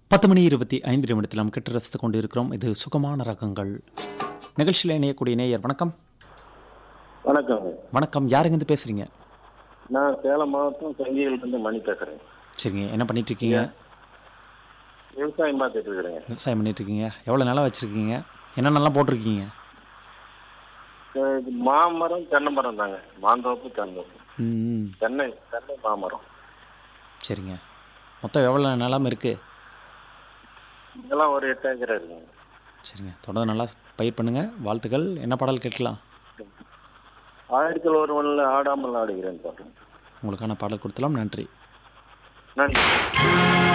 10:25 நாம் கேட்டு ரசித்துக் கொண்டிருக்கிறோம். இது சுகமான ரகங்கள் நிகழ்ச்சியில் இணையக்கூடிய நேயர். வணக்கம். வணக்கங்க. வணக்கம். யாருங்கிருந்து பேசுறீங்க? நான் சேலம் மாவட்டம் சங்கிலிருந்து மணி பேசுறேன். சரிங்க. என்ன பண்ணிட்டு இருக்கீங்க? விவசாயம் பார்த்துட்டு இருக்கிறேங்க. விவசாயம் பண்ணிட்டு இருக்கீங்க. எவ்வளோ நிலம் வச்சிருக்கீங்க? என்னென்னலாம் போட்டிருக்கீங்க? இது மாமரம் தென்னை மரம் தாங்க. மாந்தோப்பு தென்னந்தோப்பு. ம். தென்னை மாமரம். சரிங்க. மொத்தம் எவ்வளோ நிலம் இருக்கு? இதெல்லாம் ஒரு 8 ஏக்கர் இருக்குங்க. சரிங்க. தொடர்ந்து நல்லா பயிர் பண்ணுங்க. வாழ்த்துக்கள். என்ன பாடல் கேட்கலாம்? 1001 ஆடாமல் ஆடுகிறேன் பாட்டு. உங்களுக்கான பாடல் கொடுத்தலாம். நன்றி. நன்றி.